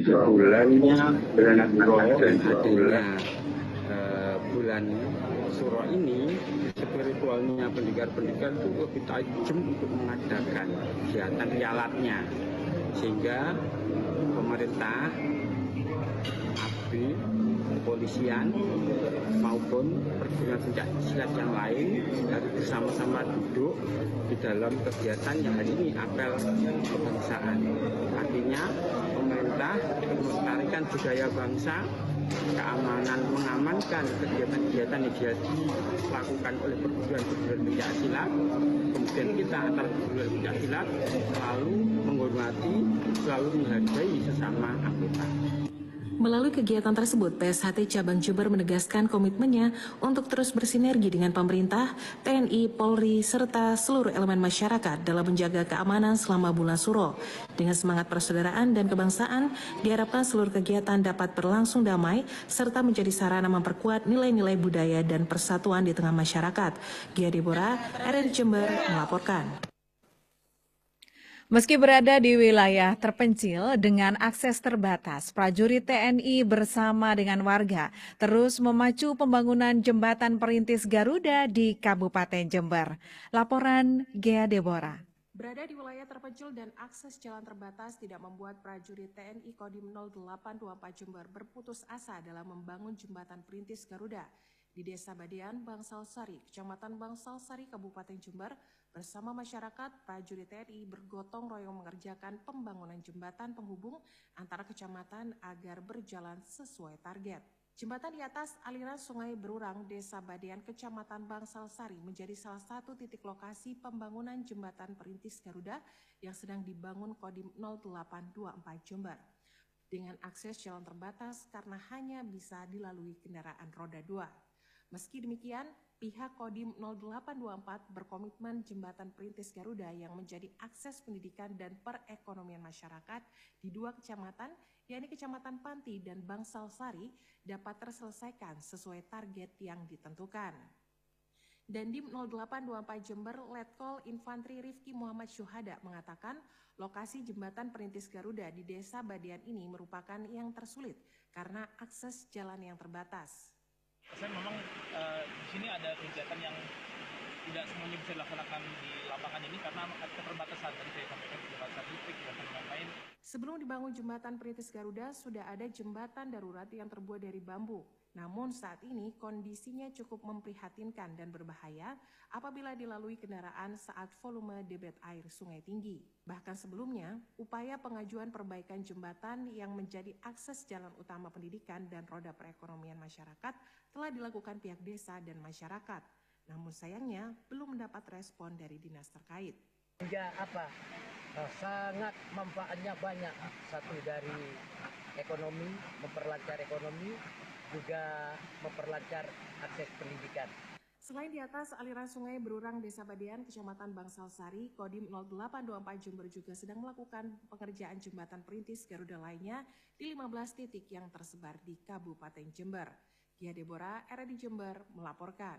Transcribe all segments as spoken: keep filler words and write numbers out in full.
bulannya bulan dan adanya uh, bulan Suro ini, spiritualnya pendekar-pendekar itu lebih tajam untuk mengadakan kegiatan rialatnya, sehingga pemerintah, A B I, kepolisian maupun perguruan pencak silat yang lain harus bersama-sama duduk di dalam kegiatan yang hari ini apel kebangsaan. Artinya pemerintah melestarikan budaya bangsa, keamanan, mengamankan kegiatan-kegiatan yang dilakukan oleh perguruan-perguruan pencak silat. Kemudian kita antar perguruan pencak silat selalu menghormati, selalu menghargai sesama anggota. Melalui kegiatan tersebut, P S H T Cabang Jember menegaskan komitmennya untuk terus bersinergi dengan pemerintah, T N I, Polri, serta seluruh elemen masyarakat dalam menjaga keamanan selama bulan Suro. Dengan semangat persaudaraan dan kebangsaan, diharapkan seluruh kegiatan dapat berlangsung damai, serta menjadi sarana memperkuat nilai-nilai budaya dan persatuan di tengah masyarakat. Gia Deborah, R R I Jember, melaporkan. Meski berada di wilayah terpencil dengan akses terbatas, prajurit T N I bersama dengan warga terus memacu pembangunan jembatan perintis Garuda di Kabupaten Jember. Laporan Gea Deborah. Berada di wilayah terpencil dan akses jalan terbatas tidak membuat prajurit T N I Kodim nol delapan dua empat Jember berputus asa dalam membangun jembatan perintis Garuda di Desa Badian, Bangsal Sari, Kecamatan Bangsal Sari, Kabupaten Jember. Bersama masyarakat, prajurit T N I bergotong royong mengerjakan pembangunan jembatan penghubung antara kecamatan agar berjalan sesuai target. Jembatan di atas aliran sungai Berurang, Desa Badian, Kecamatan Bangsal Sari menjadi salah satu titik lokasi pembangunan jembatan perintis Garuda yang sedang dibangun Kodim nol delapan dua empat Jember. Dengan akses jalan terbatas karena hanya bisa dilalui kendaraan roda dua. Meski demikian, pihak Kodim nol delapan dua empat berkomitmen jembatan perintis Garuda yang menjadi akses pendidikan dan perekonomian masyarakat di dua kecamatan, yakni Kecamatan Panti dan Bangsal Sari, dapat terselesaikan sesuai target yang ditentukan. Dandim nol delapan dua empat Jember Letkol Infantri Rifki Muhammad Syuhada mengatakan lokasi jembatan perintis Garuda di Desa Badian ini merupakan yang tersulit karena akses jalan yang terbatas. Saya memang uh, di sini ada kegiatan yang tidak semuanya bisa dilaksanakan di lapangan ini karena keterbatasan tadi saya sampaikan keterbatasan listrik dan lain-lain. Sebelum dibangun jembatan perintis Garuda sudah ada jembatan darurat yang terbuat dari bambu. Namun saat ini kondisinya cukup memprihatinkan dan berbahaya apabila dilalui kendaraan saat volume debit air sungai tinggi. Bahkan sebelumnya, upaya pengajuan perbaikan jembatan yang menjadi akses jalan utama pendidikan dan roda perekonomian masyarakat telah dilakukan pihak desa dan masyarakat. Namun sayangnya belum mendapat respon dari dinas terkait. Ya apa, sangat manfaatnya banyak. Satu dari ekonomi, memperlancar ekonomi, juga memperlancar akses pendidikan. Selain di atas aliran sungai Berurang Desa Badian, Kecamatan Bangsal Sari, Kodim nol delapan dua empat Jember juga sedang melakukan pengerjaan jembatan perintis Garuda lainnya di lima belas titik yang tersebar di Kabupaten Jember. Gia Deborah, R R I Jember, melaporkan.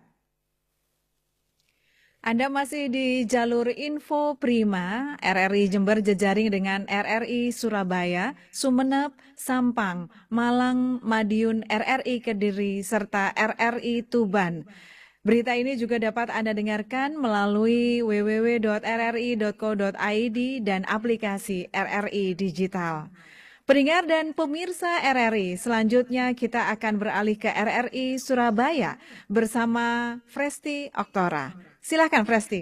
Anda masih di jalur Info Prima, R R I Jember jejaring dengan R R I Surabaya, Sumeneb, Sampang, Malang, Madiun, R R I Kediri, serta R R I Tuban. Berita ini juga dapat Anda dengarkan melalui w w w titik r r i titik co titik i d dan aplikasi R R I Digital. Pendengar dan pemirsa R R I, selanjutnya kita akan beralih ke R R I Surabaya bersama Fresti Oktora. Silakan Fresti.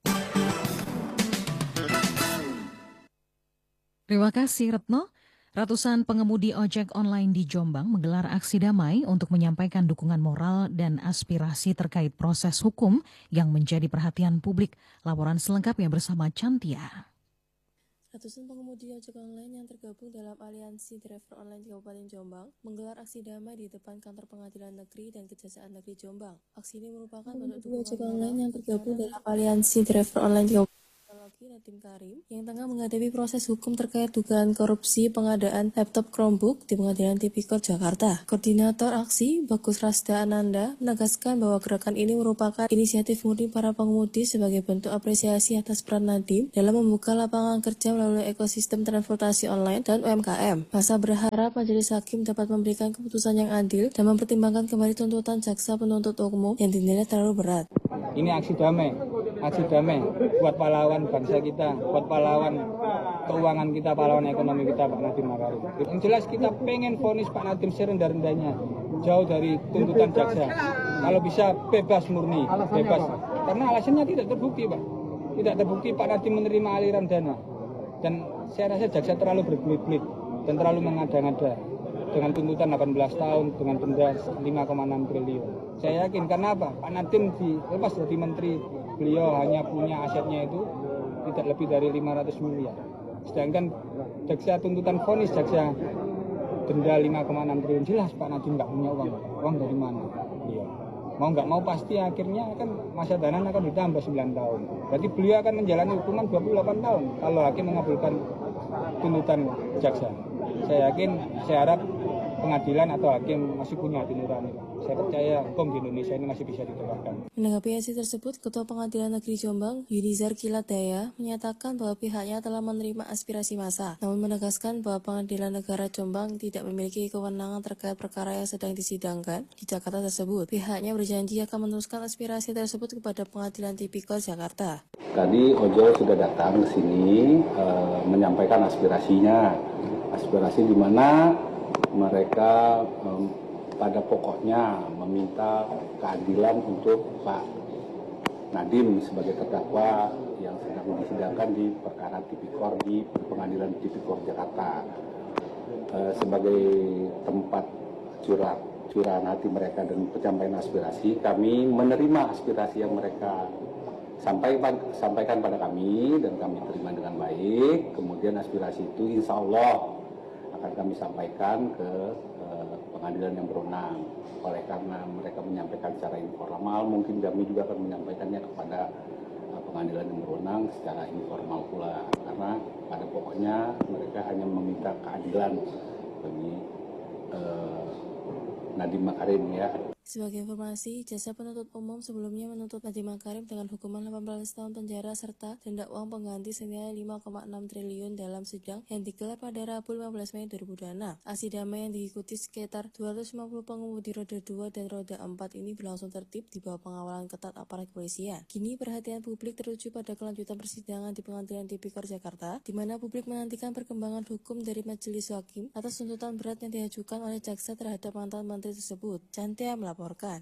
Terima kasih Retno. Ratusan pengemudi ojek online di Jombang menggelar aksi damai untuk menyampaikan dukungan moral dan aspirasi terkait proses hukum yang menjadi perhatian publik. Laporan selengkapnya bersama Cantia. Ratusan pengemudi ojek online yang tergabung dalam Aliansi Driver Online di Kabupaten Jombang menggelar aksi damai di depan kantor Pengadilan Negeri dan Kejaksaan Negeri Jombang. Aksi ini merupakan bentuk dukungan ojek online yang tergabung dalam Aliansi Driver Online di Kabupaten Teknologi Nadiem Karim yang tengah menghadapi proses hukum terkait dugaan korupsi pengadaan laptop Chromebook di Pengadilan Tipikor Jakarta. Koordinator aksi Bagus Rasda Ananda menegaskan bahwa gerakan ini merupakan inisiatif murni para pengemudi sebagai bentuk apresiasi atas peran Nadiem dalam membuka lapangan kerja melalui ekosistem transportasi online dan U M K M. Masa berharap majelis hakim dapat memberikan keputusan yang adil dan mempertimbangkan kembali tuntutan jaksa penuntut umum yang dinilai terlalu berat. Ini aksi damai, aksi damai buat pahlawan bangsa kita, buat pahlawan keuangan kita, pahlawan ekonomi kita, Pak Nadiem Makarim. Yang jelas kita pengen vonis Pak Nadiem serendah-rendahnya, jauh dari tuntutan jaksa. Kalau bisa bebas murni, bebas. Karena alasannya tidak terbukti, Pak. Tidak terbukti Pak Nadiem menerima aliran dana. Dan saya rasa jaksa terlalu berbelit-belit dan terlalu mengada-ngada. Dengan tuntutan delapan belas tahun, dengan denda lima koma enam triliun. Saya yakin, karena apa? Pak Nadiem lepas jadi menteri, beliau hanya punya asetnya itu tidak lebih dari lima ratus miliar. Sedangkan jaksa tuntutan vonis jaksa denda lima koma enam triliun, jelas Pak Nadiem nggak punya uang. Uang dari mana? Iya. Mau nggak mau pasti akhirnya kan masa tahanan akan ditambah sembilan tahun. Berarti beliau akan menjalani hukuman dua puluh delapan tahun kalau hakim mengabulkan tuntutan jaksa. Saya yakin, saya harap pengadilan atau hakim masih punya hati nurani. Saya percaya hukum di Indonesia ini masih bisa ditegakkan. Menanggapi aksi tersebut, Ketua Pengadilan Negeri Jombang, Yunizar Kiladaya, menyatakan bahwa pihaknya telah menerima aspirasi massa, namun menegaskan bahwa Pengadilan Negara Jombang tidak memiliki kewenangan terkait perkara yang sedang disidangkan di Jakarta tersebut. Pihaknya berjanji akan meneruskan aspirasi tersebut kepada Pengadilan Tipikor Jakarta. Tadi Ojol sudah datang ke sini e, menyampaikan aspirasinya, aspirasi di mana mereka um, pada pokoknya meminta keadilan untuk Pak Nadiem sebagai terdakwa yang sedang disidangkan di perkara Tipikor di Pengadilan Tipikor Jakarta. Uh, sebagai tempat curah, curahan hati mereka dan penyampaian aspirasi, kami menerima aspirasi yang mereka sampaikan, sampaikan pada kami dan kami terima dengan baik. Kemudian aspirasi itu insya Allah akan kami sampaikan ke uh, pengadilan yang berwenang. Oleh karena mereka menyampaikan secara informal, mungkin kami juga akan menyampaikannya kepada uh, pengadilan yang berwenang secara informal pula. Karena pada pokoknya mereka hanya meminta keadilan bagi uh, Nadiem Makarim ya. Sebagai informasi, Jaksa Penuntut Umum sebelumnya menuntut Nadiem Makarim dengan hukuman delapan belas tahun penjara serta denda uang pengganti senilai lima koma enam triliun dalam sidang yang digelar pada Rabu lima belas Mei dua ribu dua puluh enam. Aksi damai yang diikuti sekitar dua ratus lima puluh pengemudi roda dua dan roda empat ini berlangsung tertib di bawah pengawalan ketat aparat kepolisian. Kini perhatian publik teruju pada kelanjutan persidangan di Pengadilan Tipikor Jakarta, di mana publik menantikan perkembangan hukum dari majelis hakim atas tuntutan berat yang diajukan oleh jaksa terhadap mantan menteri tersebut. Cantia melaporkan.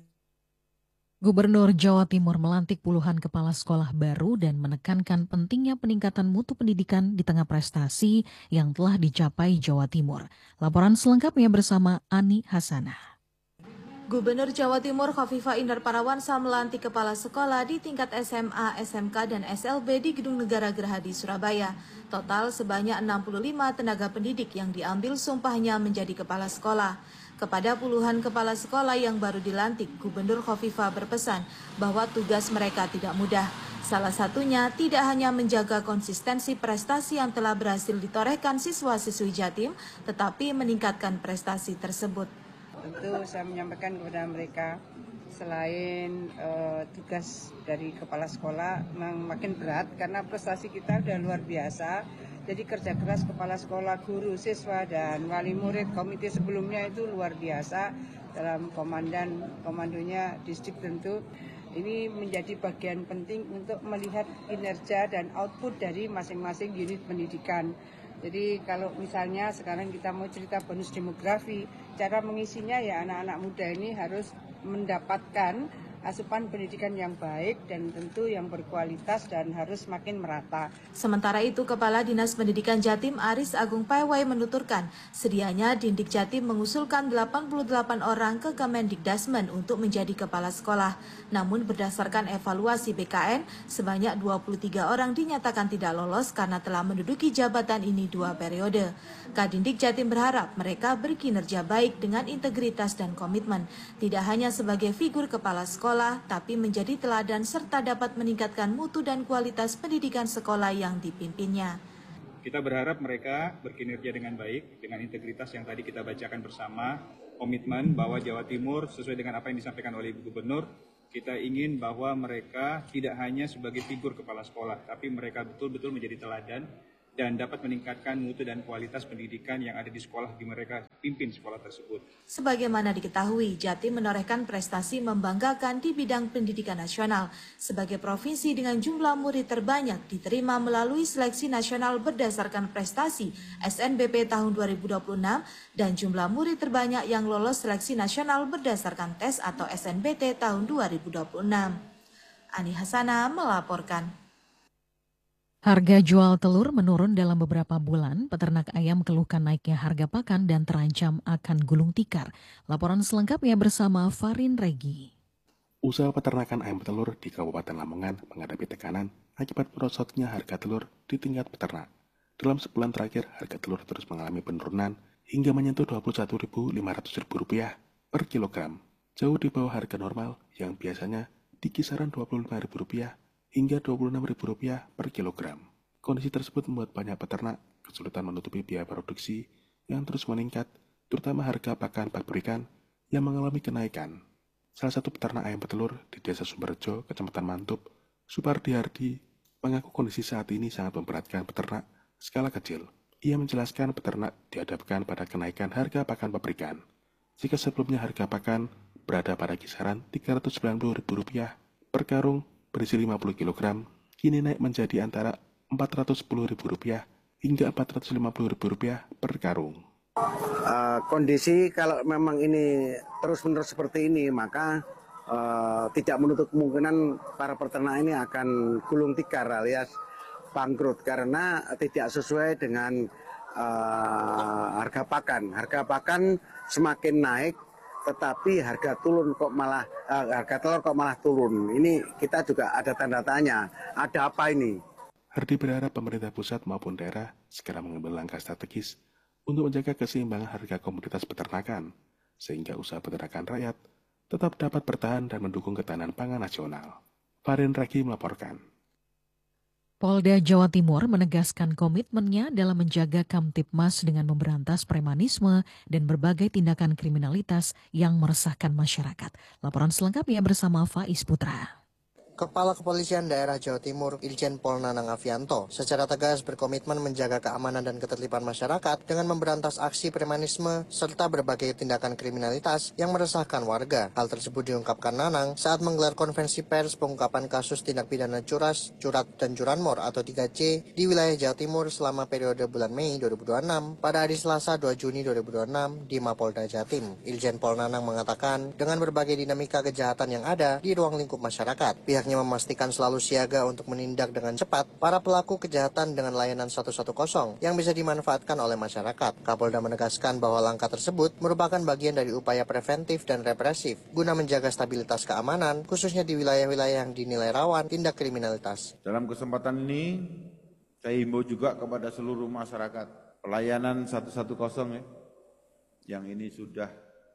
Gubernur Jawa Timur melantik puluhan kepala sekolah baru dan menekankan pentingnya peningkatan mutu pendidikan di tengah prestasi yang telah dicapai Jawa Timur. Laporan selengkapnya bersama Ani Hasanah. Gubernur Jawa Timur Khofifah Indar Parawansa melantik kepala sekolah di tingkat S M A, S M K, dan S L B di Gedung Negara Gerahadi, Surabaya. Total sebanyak enam puluh lima tenaga pendidik yang diambil sumpahnya menjadi kepala sekolah. Kepada puluhan kepala sekolah yang baru dilantik, Gubernur Khofifah berpesan bahwa tugas mereka tidak mudah. Salah satunya tidak hanya menjaga konsistensi prestasi yang telah berhasil ditorehkan siswa-siswi Jatim, tetapi meningkatkan prestasi tersebut. Tentu saya menyampaikan kepada mereka, selain uh, tugas dari kepala sekolah memang makin berat karena prestasi kita sudah luar biasa. Jadi kerja keras kepala sekolah, guru, siswa, dan wali murid komite sebelumnya itu luar biasa dalam komandan komandonya distrik tentu. Ini menjadi bagian penting untuk melihat kinerja dan output dari masing-masing unit pendidikan. Jadi kalau misalnya sekarang kita mau cerita bonus demografi, cara mengisinya ya anak-anak muda ini harus mendapatkan asupan pendidikan yang baik dan tentu yang berkualitas dan harus makin merata. Sementara itu, Kepala Dinas Pendidikan Jatim Aris Agung Paiwai menuturkan, sedianya Dindik Jatim mengusulkan delapan puluh delapan orang ke Kemendikdasmen untuk menjadi kepala sekolah. Namun berdasarkan evaluasi B K N, sebanyak dua puluh tiga orang dinyatakan tidak lolos karena telah menduduki jabatan ini dua periode. Kadindik Jatim berharap mereka berkinerja baik dengan integritas dan komitmen, tidak hanya sebagai figur kepala sekolah, sekolah, tapi menjadi teladan serta dapat meningkatkan mutu dan kualitas pendidikan sekolah yang dipimpinnya. Kita berharap mereka berkinerja dengan baik, dengan integritas yang tadi kita bacakan bersama, komitmen bahwa Jawa Timur sesuai dengan apa yang disampaikan oleh Ibu Gubernur, kita ingin bahwa mereka tidak hanya sebagai figur kepala sekolah, tapi mereka betul-betul menjadi teladan dan dapat meningkatkan mutu dan kualitas pendidikan yang ada di sekolah di mereka pimpin sekolah tersebut. Sebagaimana diketahui, Jatim menorehkan prestasi membanggakan di bidang pendidikan nasional. Sebagai provinsi dengan jumlah murid terbanyak diterima melalui seleksi nasional berdasarkan prestasi S N B P tahun dua ribu dua puluh enam dan jumlah murid terbanyak yang lolos seleksi nasional berdasarkan tes atau S N B T tahun dua ribu dua puluh enam. Ani Hasana melaporkan. Harga jual telur menurun dalam beberapa bulan. Peternak ayam keluhkan naiknya harga pakan dan terancam akan gulung tikar. Laporan selengkapnya bersama Farin Regi. Usaha peternakan ayam telur di Kabupaten Lamongan menghadapi tekanan akibat merosotnya harga telur di tingkat peternak. Dalam sebulan terakhir, harga telur terus mengalami penurunan hingga menyentuh dua puluh satu ribu lima ratus rupiah per kilogram. Jauh di bawah harga normal yang biasanya di kisaran dua puluh lima ribu rupiah hingga dua puluh enam ribu rupiah per kilogram. Kondisi tersebut membuat banyak peternak kesulitan menutupi biaya produksi yang terus meningkat, terutama harga pakan pabrikan yang mengalami kenaikan. Salah satu peternak ayam petelur di Desa Sumberjo, Kecamatan Mantup, Supardi Hardi, mengaku kondisi saat ini sangat memberatkan peternak skala kecil. Ia menjelaskan peternak dihadapkan pada kenaikan harga pakan pabrikan. Jika sebelumnya harga pakan berada pada kisaran tiga ratus sembilan puluh ribu rupiah per karung berisi lima puluh kilogram, kini naik menjadi antara empat ratus sepuluh ribu rupiah hingga empat ratus lima puluh ribu rupiah per karung. Uh, kondisi kalau memang ini terus-menerus seperti ini, maka uh, tidak menutup kemungkinan para peternak ini akan gulung tikar alias bangkrut karena tidak sesuai dengan uh, harga pakan. Harga pakan semakin naik, tetapi harga turun kok malah uh, harga telur kok malah turun. Ini kita juga ada tanda tanya. Ada apa ini? Hardi berharap pemerintah pusat maupun daerah segera mengambil langkah strategis untuk menjaga keseimbangan harga komoditas peternakan, sehingga usaha peternakan rakyat tetap dapat bertahan dan mendukung ketahanan pangan nasional. Farin Ragi melaporkan. Polda Jawa Timur menegaskan komitmennya dalam menjaga Kamtibmas dengan memberantas premanisme dan berbagai tindakan kriminalitas yang meresahkan masyarakat. Laporan selengkapnya bersama Faiz Putra. Kepala Kepolisian Daerah Jawa Timur, Irjen Pol Nanang Afianto, secara tegas berkomitmen menjaga keamanan dan ketertiban masyarakat dengan memberantas aksi premanisme serta berbagai tindakan kriminalitas yang meresahkan warga. Hal tersebut diungkapkan Nanang saat menggelar konferensi pers pengungkapan kasus tindak pidana curas, curat, dan curanmor atau tiga C di wilayah Jawa Timur selama periode bulan Mei dua ribu dua puluh enam pada hari Selasa dua Juni dua ribu dua puluh enam di Mapolda Jatim. Irjen Pol Nanang mengatakan dengan berbagai dinamika kejahatan yang ada di ruang lingkup masyarakat, pihak memastikan selalu siaga untuk menindak dengan cepat para pelaku kejahatan dengan layanan seratus sepuluh yang bisa dimanfaatkan oleh masyarakat. Kapolda menegaskan bahwa langkah tersebut merupakan bagian dari upaya preventif dan represif guna menjaga stabilitas keamanan, khususnya di wilayah-wilayah yang dinilai rawan tindak kriminalitas. Dalam kesempatan ini, saya himbau juga kepada seluruh masyarakat, pelayanan seratus sepuluh ya, yang ini sudah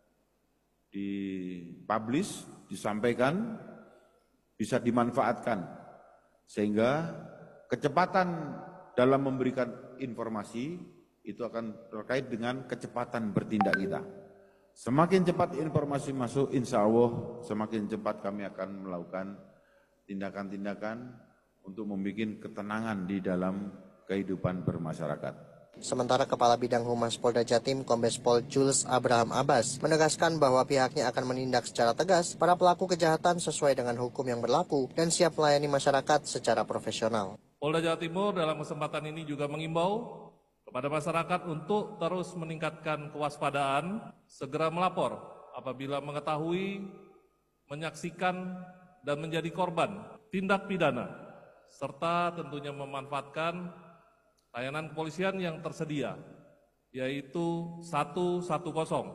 dipublish, disampaikan, bisa dimanfaatkan sehingga kecepatan dalam memberikan informasi itu akan terkait dengan kecepatan bertindak kita. Semakin cepat informasi masuk, insya Allah semakin cepat kami akan melakukan tindakan-tindakan untuk membuat ketenangan di dalam kehidupan bermasyarakat. Sementara Kepala Bidang Humas Polda Jatim, Kombes Pol Jules Abraham Abbas, menegaskan bahwa pihaknya akan menindak secara tegas para pelaku kejahatan sesuai dengan hukum yang berlaku dan siap melayani masyarakat secara profesional. Polda Jawa Timur dalam kesempatan ini juga mengimbau kepada masyarakat untuk terus meningkatkan kewaspadaan, segera melapor apabila mengetahui, menyaksikan, dan menjadi korban tindak pidana, serta tentunya memanfaatkan layanan kepolisian yang tersedia, yaitu seratus sepuluh,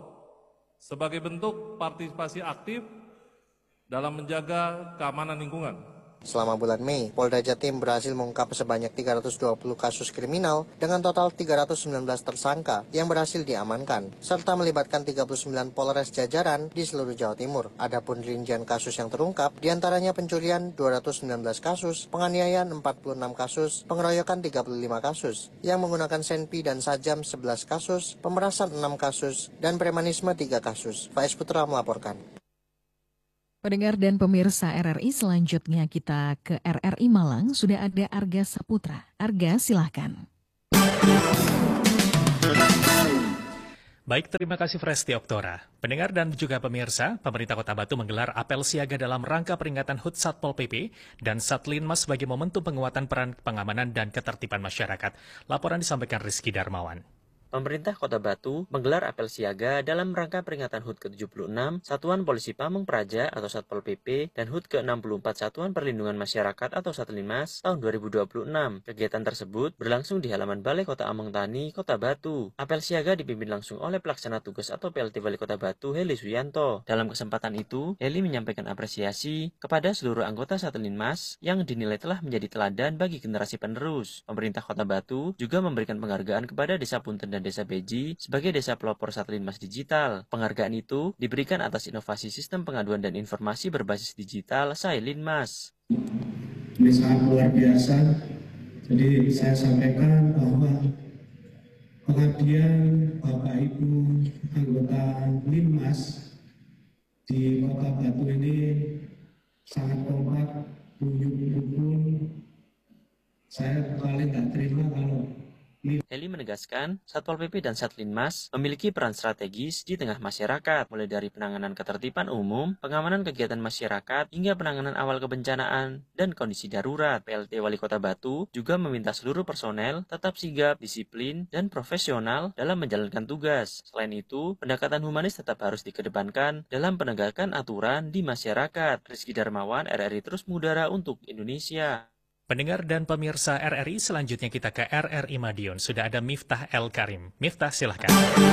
sebagai bentuk partisipasi aktif dalam menjaga keamanan lingkungan. Selama bulan Mei, Polda Jatim berhasil mengungkap sebanyak tiga ratus dua puluh kasus kriminal dengan total tiga ratus sembilan belas tersangka yang berhasil diamankan, serta melibatkan tiga puluh sembilan Polres jajaran di seluruh Jawa Timur. Adapun rincian kasus yang terungkap, diantaranya pencurian dua ratus sembilan belas kasus, penganiayaan empat puluh enam kasus, pengeroyokan tiga puluh lima kasus, yang menggunakan senpi dan sajam sebelas kasus, pemerasan enam kasus, dan premanisme tiga kasus. Faiz Putra melaporkan. Pendengar dan pemirsa R R I, selanjutnya kita ke R R I Malang. Sudah ada Arga Saputra. Arga, silahkan. Baik, terima kasih Fresti Oktora. Pendengar dan juga pemirsa, pemerintah Kota Batu menggelar apel siaga dalam rangka peringatan H U T Satpol P P dan Satlinmas sebagai momentum penguatan peran pengamanan dan ketertiban masyarakat. Laporan disampaikan Rizky Darmawan. Pemerintah Kota Batu menggelar apel siaga dalam rangka peringatan H U T ke tujuh puluh enam Satuan Polisi Pamong Praja atau Satpol P P dan H U T ke enam puluh empat Satuan Perlindungan Masyarakat atau Satlinmas tahun dua ribu dua puluh enam. Kegiatan tersebut berlangsung di halaman Balai Kota Among Tani, Kota Batu. Apel siaga dipimpin langsung oleh Pelaksana Tugas atau P L T Wali Kota Batu, Heli Suyanto. Dalam kesempatan itu, Heli menyampaikan apresiasi kepada seluruh anggota Satlinmas yang dinilai telah menjadi teladan bagi generasi penerus. Pemerintah Kota Batu juga memberikan penghargaan kepada Desa Punten dan Desa Beji sebagai desa pelopor Satlinmas digital. Penghargaan itu diberikan atas inovasi sistem pengaduan dan informasi berbasis digital Satlinmas. Ini sangat luar biasa. Jadi saya sampaikan bahwa pengabdian Bapak Ibu anggota Linmas di Kota Batu ini sangat kompak, rukun. Saya paling nggak terima kalau Heli menegaskan, Satpol P P dan Satlinmas memiliki peran strategis di tengah masyarakat, mulai dari penanganan ketertiban umum, pengamanan kegiatan masyarakat, hingga penanganan awal kebencanaan dan kondisi darurat. P L T Wali Kota Batu juga meminta seluruh personel tetap sigap, disiplin, dan profesional dalam menjalankan tugas. Selain itu, pendekatan humanis tetap harus dikedepankan dalam penegakan aturan di masyarakat. Rizky Darmawan, R R I Terus Mengudara untuk Indonesia. Pendengar dan pemirsa R R I, selanjutnya kita ke R R I Madiun. Sudah ada Miftah El Karim. Miftah, silahkan.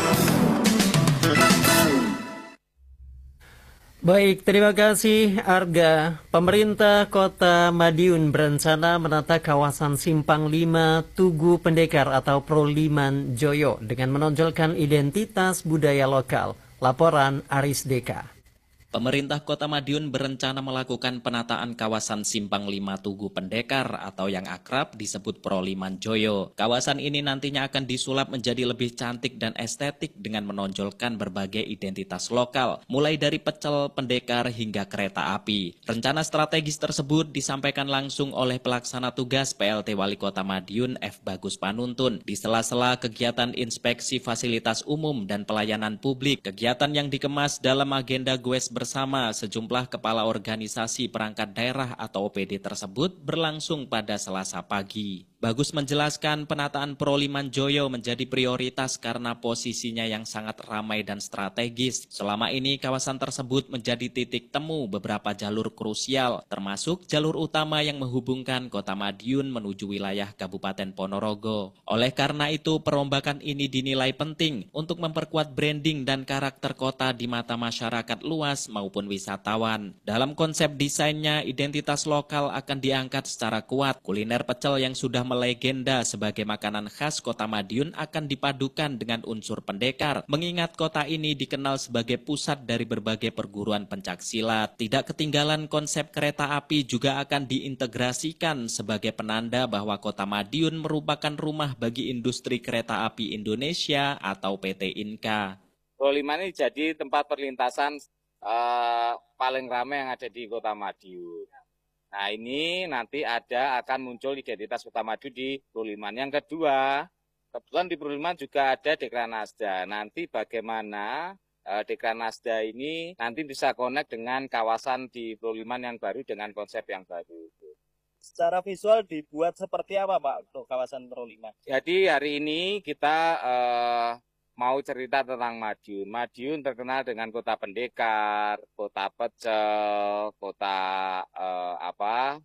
Baik, terima kasih Arga. Pemerintah Kota Madiun berencana menata kawasan Simpang lima Tugu Pendekar atau Proliman Joyo dengan menonjolkan identitas budaya lokal. Laporan Aris Deka. Pemerintah Kota Madiun berencana melakukan penataan kawasan Simpang lima Tugu Pendekar atau yang akrab disebut Proliman Joyo. Kawasan ini nantinya akan disulap menjadi lebih cantik dan estetik dengan menonjolkan berbagai identitas lokal, mulai dari pecel, pendekar, hingga kereta api. Rencana strategis tersebut disampaikan langsung oleh Pelaksana Tugas P L T Wali Kota Madiun F. Bagus Panuntun di sela-sela kegiatan inspeksi fasilitas umum dan pelayanan publik. Kegiatan yang dikemas dalam agenda Goes bersama bersama sejumlah kepala organisasi perangkat daerah atau O P D tersebut berlangsung pada Selasa pagi. Bagus menjelaskan penataan Proliman Joyo menjadi prioritas karena posisinya yang sangat ramai dan strategis. Selama ini kawasan tersebut menjadi titik temu beberapa jalur krusial, termasuk jalur utama yang menghubungkan Kota Madiun menuju wilayah Kabupaten Ponorogo. Oleh karena itu, perombakan ini dinilai penting untuk memperkuat branding dan karakter kota di mata masyarakat luas maupun wisatawan. Dalam konsep desainnya, identitas lokal akan diangkat secara kuat. Kuliner pecel yang sudah melegenda sebagai makanan khas Kota Madiun akan dipadukan dengan unsur pendekar, mengingat kota ini dikenal sebagai pusat dari berbagai perguruan pencaksilat. Tidak ketinggalan konsep kereta api juga akan diintegrasikan sebagai penanda bahwa Kota Madiun merupakan rumah bagi industri kereta api Indonesia atau P T Inka. Proliman ini jadi tempat perlintasan uh, paling ramai yang ada di Kota Madiun. Nah ini nanti ada akan muncul identitas Kota Madiun di Proliman. Yang kedua, kebetulan di Proliman juga ada Dekranasda. Nanti bagaimana uh, Dekranasda ini nanti bisa connect dengan kawasan di Proliman yang baru dengan konsep yang baru. Secara visual dibuat seperti apa Pak untuk kawasan Proliman? Jadi hari ini kita uh, mau cerita tentang Madiun. Madiun terkenal dengan kota pendekar, kota pecel, kota eh, apa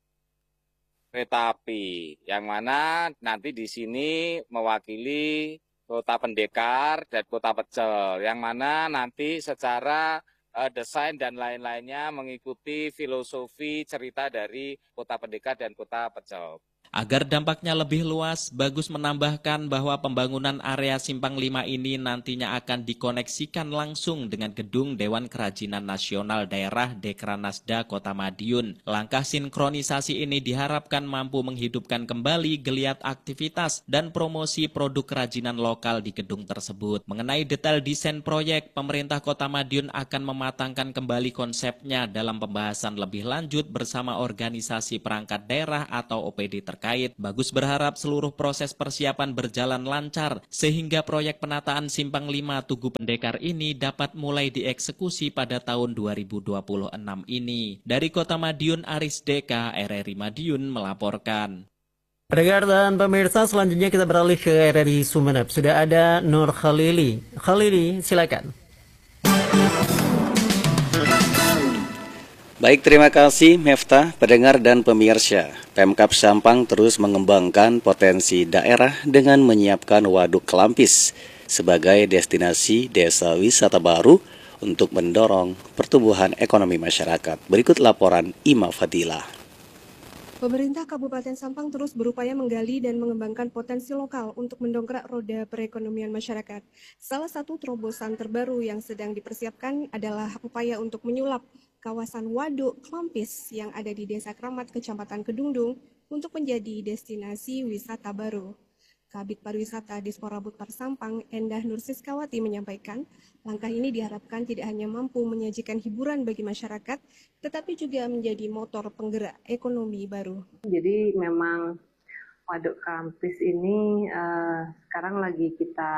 kereta api. Yang mana nanti di sini mewakili kota pendekar dan kota pecel. Yang mana nanti secara uh, desain dan lain-lainnya mengikuti filosofi cerita dari Kota Pendekar dan Kota Pecel. Agar dampaknya lebih luas, Bagus menambahkan bahwa pembangunan area Simpang lima ini nantinya akan dikoneksikan langsung dengan gedung Dewan Kerajinan Nasional Daerah Dekranasda Kota Madiun. Langkah sinkronisasi ini diharapkan mampu menghidupkan kembali geliat aktivitas dan promosi produk kerajinan lokal di gedung tersebut. Mengenai detail desain proyek, pemerintah Kota Madiun akan mematangkan kembali konsepnya dalam pembahasan lebih lanjut bersama organisasi perangkat daerah atau O P D terkait. Bagus berharap seluruh proses persiapan berjalan lancar sehingga proyek penataan Simpang lima Tugu Pendekar ini dapat mulai dieksekusi pada tahun dua ribu dua puluh enam ini. Dari Kota Madiun, Aris Deka, R R I Madiun melaporkan. Pendengar dan pemirsa, selanjutnya kita beralih ke R R I Sumeneb. Sudah ada Nur Khalili. Khalili, silakan. Baik, terima kasih Meftah, pendengar dan pemirsa. Pemkab Sampang terus mengembangkan potensi daerah dengan menyiapkan Waduk Kelampis sebagai destinasi desa wisata baru untuk mendorong pertumbuhan ekonomi masyarakat. Berikut laporan Ima Fadilah. Pemerintah Kabupaten Sampang terus berupaya menggali dan mengembangkan potensi lokal untuk mendongkrak roda perekonomian masyarakat. Salah satu terobosan terbaru yang sedang dipersiapkan adalah upaya untuk menyulap kawasan Waduk Kelampis yang ada di Desa Kramat, Kecamatan Kedungdung untuk menjadi destinasi wisata baru. Kabid Pariwisata Disporabud Sampang, Endah Nursiskawati menyampaikan, langkah ini diharapkan tidak hanya mampu menyajikan hiburan bagi masyarakat, tetapi juga menjadi motor penggerak ekonomi baru. Jadi memang Waduk Kelampis ini uh, sekarang lagi kita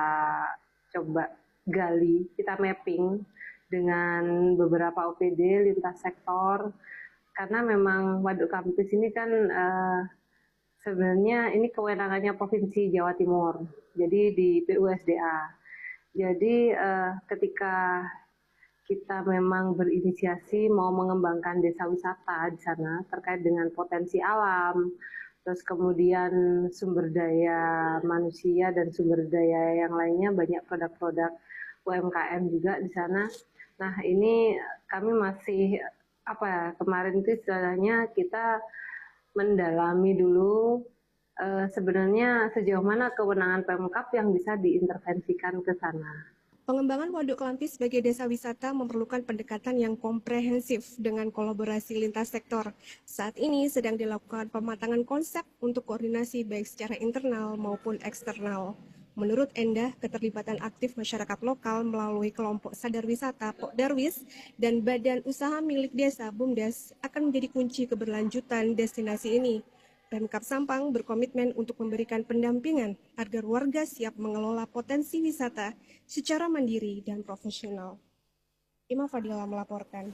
coba gali, kita mapping dengan beberapa O P D lintas sektor, karena memang Waduk Kelampis ini kan uh, sebenarnya ini kewenangannya Provinsi Jawa Timur, jadi di P U S D A. Jadi uh, ketika kita memang berinisiasi mau mengembangkan desa wisata di sana terkait dengan potensi alam, terus kemudian sumber daya manusia dan sumber daya yang lainnya, banyak produk-produk U M K M juga di sana. Nah ini kami masih apa ya, kemarin itu istilahnya kita mendalami dulu e, sebenarnya sejauh mana kewenangan Pemkab yang bisa diintervensikan ke sana. Pengembangan Waduk Kelampis sebagai desa wisata memerlukan pendekatan yang komprehensif dengan kolaborasi lintas sektor. Saat ini sedang dilakukan pematangan konsep untuk koordinasi baik secara internal maupun eksternal. Menurut Endah, keterlibatan aktif masyarakat lokal melalui kelompok sadar wisata Pokdarwis dan badan usaha milik desa BUMDes akan menjadi kunci keberlanjutan destinasi ini. Pemkab Sampang berkomitmen untuk memberikan pendampingan agar warga siap mengelola potensi wisata secara mandiri dan profesional. Ima Fadila melaporkan.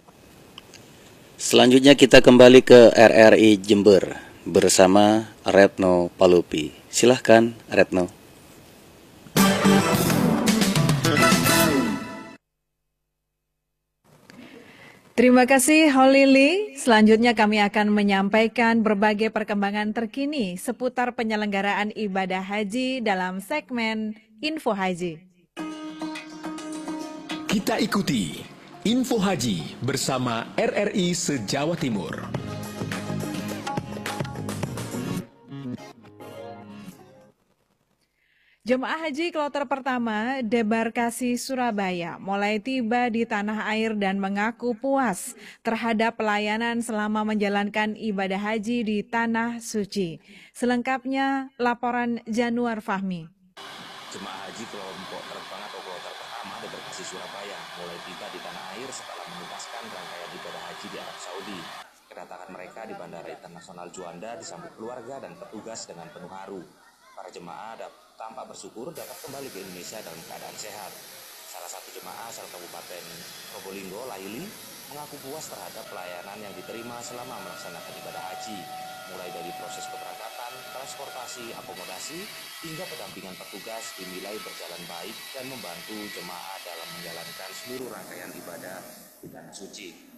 Selanjutnya kita kembali ke R R I Jember bersama Retno Palupi. Silahkan Retno. Terima kasih Holili. Selanjutnya kami akan menyampaikan berbagai perkembangan terkini seputar penyelenggaraan ibadah haji dalam segmen Info Haji. Kita ikuti Info Haji bersama R R I se-Jawa Timur. Jemaah haji kloter pertama debarkasi Surabaya mulai tiba di tanah air dan mengaku puas terhadap pelayanan selama menjalankan ibadah haji di Tanah Suci. Selengkapnya laporan Januar Fahmi. Jemaah haji kelompok terbang atau kloter pertama debarkasi Surabaya mulai tiba di tanah air setelah menuntaskan rangkaian ibadah haji di Arab Saudi. Kedatangan mereka di Bandara Internasional Juanda disambut keluarga dan petugas dengan penuh haru. Para jemaah tampak bersyukur dapat kembali ke Indonesia dalam keadaan sehat. Salah satu jemaah asal Kabupaten Probolinggo, Laili, mengaku puas terhadap pelayanan yang diterima selama melaksanakan ibadah haji, mulai dari proses keberangkatan, transportasi, akomodasi, hingga pendampingan petugas dinilai berjalan baik dan membantu jemaah dalam menjalankan seluruh rangkaian ibadah di Tanah Suci.